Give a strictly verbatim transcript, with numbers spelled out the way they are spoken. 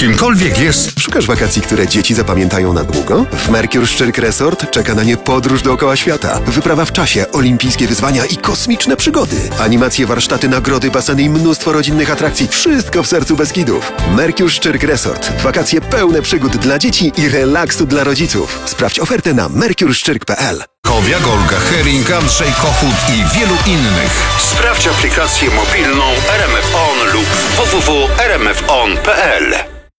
kimkolwiek jest. Szukasz wakacji, które dzieci zapamiętają na długo? W Mercure Szczyrk Resort czeka na nie podróż dookoła świata. Wyprawa w czasie, olimpijskie wyzwania i kosmiczne przygody. Animacje, warsztaty, nagrody, baseny i mnóstwo rodzinnych atrakcji. Wszystko w sercu Beskidów. Mercure Szczyrk Resort. Wakacje pełne przygód dla dzieci i relaksu dla rodziców. Sprawdź ofertę na mercure szczyrk kropka p l. Kowia, Olga Hering, Andrzej Kochut i wielu innych. Sprawdź aplikację mobilną R M F On lub w w w kropka r m f on kropka p l.